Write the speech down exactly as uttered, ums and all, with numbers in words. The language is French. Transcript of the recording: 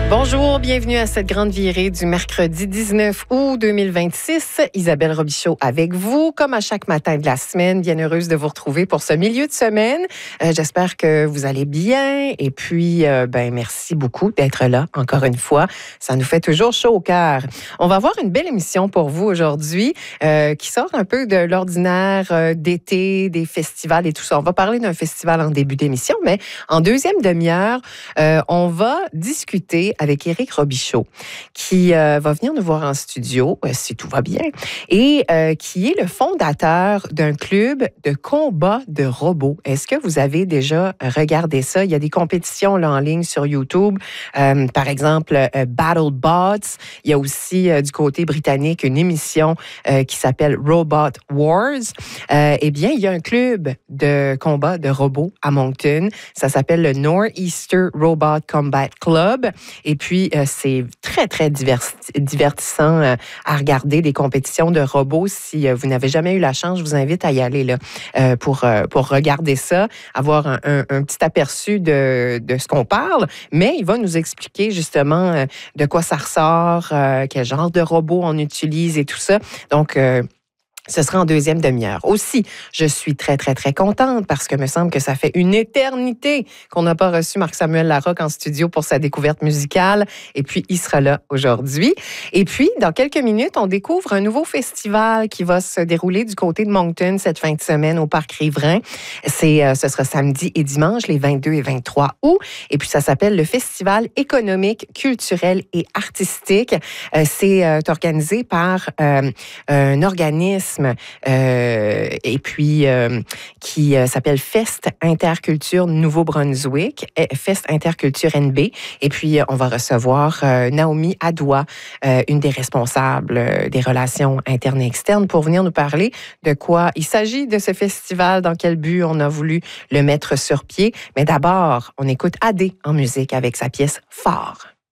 Bonjour, bienvenue à cette grande virée du mercredi dix-neuf août deux mille vingt-six. Isabelle Robichaud avec vous, comme à chaque matin de la semaine. Bien heureuse de vous retrouver pour ce milieu de semaine. Euh, j'espère que vous allez bien. Et puis, euh, ben merci beaucoup d'être là encore une fois. Ça nous fait toujours chaud au cœur. On va avoir une belle émission pour vous aujourd'hui euh, qui sort un peu de l'ordinaire euh, d'été, des festivals et tout ça. On va parler d'un festival en début d'émission, mais en deuxième demi-heure, euh, on va discuter avec Éric Robichaud, qui euh, va venir nous voir en studio, euh, si tout va bien, et euh, qui est le fondateur d'un club de combat de robots. Est-ce que vous avez déjà regardé ça? Il y a des compétitions là, en ligne sur YouTube, euh, par exemple euh, BattleBots. Il y a aussi euh, du côté britannique une émission euh, qui s'appelle Robot Wars. Euh, eh bien, il y a un club de combat de robots à Moncton. Ça s'appelle le Northeaster Robot Combat Club. Et puis, euh, c'est très, très diverti- divertissant euh, à regarder les compétitions de robots. Si euh, vous n'avez jamais eu la chance, je vous invite à y aller là, euh, pour, euh, pour regarder ça, avoir un, un, un petit aperçu de, de ce qu'on parle. Mais il va nous expliquer justement euh, de quoi ça ressort, euh, quel genre de robots on utilise et tout ça. Donc, euh, ce sera en deuxième demi-heure. Aussi, je suis très, très, très contente parce que me semble que ça fait une éternité qu'on n'a pas reçu Marc-Samuel Larocque en studio pour sa découverte musicale. Et puis, il sera là aujourd'hui. Et puis, dans quelques minutes, on découvre un nouveau festival qui va se dérouler du côté de Moncton cette fin de semaine au Parc Riverain. C'est, euh, ce sera samedi et dimanche, les vingt-deux et vingt-trois août. Et puis, ça s'appelle le Festival économique, culturel et artistique. Euh, c'est euh, organisé par euh, un organisme Euh, et puis euh, qui euh, s'appelle Fest Interculture Nouveau-Brunswick, Fest Interculture N B. Et puis, euh, on va recevoir euh, Naomi Adoua, euh, une des responsables euh, des relations internes et externes, pour venir nous parler de quoi il s'agit de ce festival, dans quel but on a voulu le mettre sur pied. Mais d'abord, on écoute Adé en musique avec sa pièce Phare.